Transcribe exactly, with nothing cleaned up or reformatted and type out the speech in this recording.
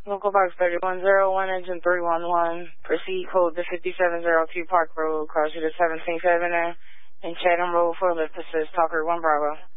Local box thirty-one oh one, engine three one one. Proceed code to fifty-seven oh two Park Road, cross you to seventeenth Avenue, and Chatham Road for lift assist, Talker one Bravo.